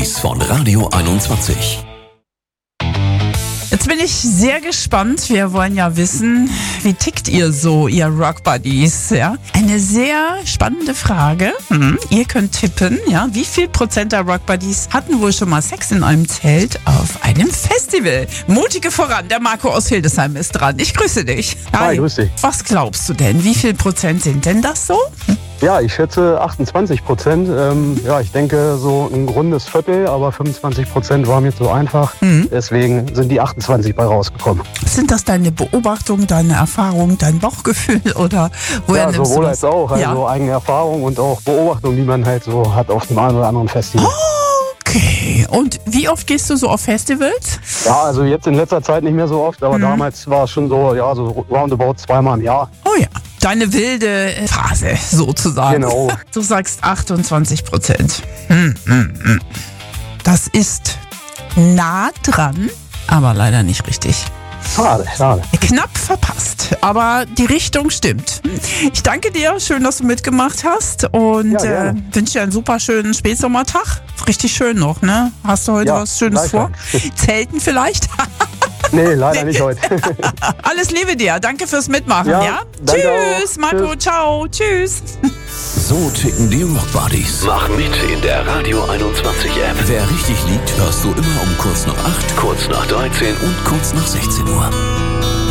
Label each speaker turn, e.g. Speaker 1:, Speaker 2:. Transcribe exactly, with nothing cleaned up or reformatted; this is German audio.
Speaker 1: Buddies von Radio einundzwanzig.
Speaker 2: Jetzt bin ich sehr gespannt. Wir wollen ja wissen, wie tickt ihr so, ihr Rock Buddies? Ja? Eine sehr spannende Frage. Hm. Ihr könnt tippen, ja, wie viel Prozent der Rock Buddies hatten wohl schon mal Sex in einem Zelt auf einem Festival? Mutige voran, der Marco aus Hildesheim ist dran. Ich grüße dich.
Speaker 3: Hi, Hi grüß dich.
Speaker 2: Was glaubst du denn? Wie viel Prozent sind denn das so? Hm?
Speaker 3: Ja, ich schätze achtundzwanzig Prozent. Ähm, ja, ich denke so ein rundes Viertel, aber fünfundzwanzig Prozent war mir zu einfach. Mhm. Deswegen sind die achtundzwanzig bei rausgekommen.
Speaker 2: Sind das deine Beobachtung, deine Erfahrung, dein Bauchgefühl oder woher
Speaker 3: ja,
Speaker 2: nimmst
Speaker 3: sowohl
Speaker 2: du das?
Speaker 3: als auch. Also
Speaker 2: ja.
Speaker 3: eigene Erfahrung und auch Beobachtung, die man halt so hat auf dem einen oder anderen Festival.
Speaker 2: Okay. Und wie oft gehst du so auf Festivals?
Speaker 3: Ja, also jetzt in letzter Zeit nicht mehr so oft, aber mhm. damals war es schon so, ja, so roundabout zweimal im Jahr.
Speaker 2: Oh ja. Deine wilde Phase sozusagen.
Speaker 3: Genau.
Speaker 2: Du sagst achtundzwanzig Prozent. Hm, hm, hm. Das ist nah dran, aber leider nicht richtig.
Speaker 3: Schade, schade.
Speaker 2: Knapp verpasst, aber die Richtung stimmt. Ich danke dir, schön, dass du mitgemacht hast und ja, äh, wünsche dir einen super schönen Spätsommertag. Richtig schön noch, ne? Hast du heute
Speaker 3: ja,
Speaker 2: was Schönes vor? Zelten vielleicht?
Speaker 3: Nee, leider nicht heute.
Speaker 2: Alles Liebe dir, danke fürs Mitmachen, ja? ja? Tschüss, auch. Marco, Tschüss. Ciao, tschüss.
Speaker 1: So ticken die Rock Buddies. Mach mit in der Radio einundzwanzig App. Wer richtig liegt, hörst du immer um kurz nach acht, kurz nach dreizehn und kurz nach sechzehn Uhr.